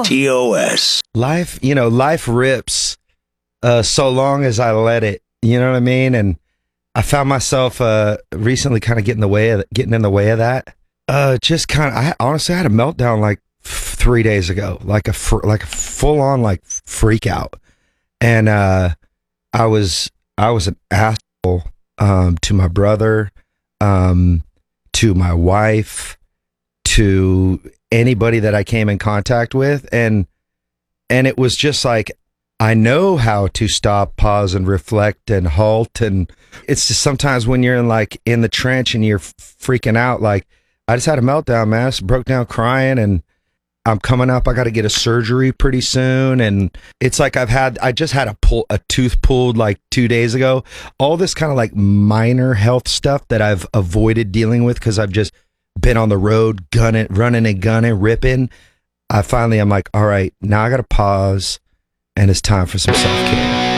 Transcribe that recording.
TOS. Life, life rips so long as I let it. You know what I mean? And I found myself recently kind of getting in the way of that. Just kind of, I honestly had a meltdown like 3 days ago, like a full on like freak out, and I was an asshole to my brother, to my wife, to anybody that I came in contact with, and it was just like, I know how to stop, pause, and reflect and halt. And it's just sometimes when you're in the trench and you're freaking out, like I just had a meltdown, man. I just broke down crying, and I'm coming up. I got to get a surgery pretty soon. And it's like I just had a tooth pulled like 2 days ago. All this kind of like minor health stuff that I've avoided dealing with because I've just been on the road, running and gunning, ripping. I'm like, all right, now I got to pause. And it's time for some self-care.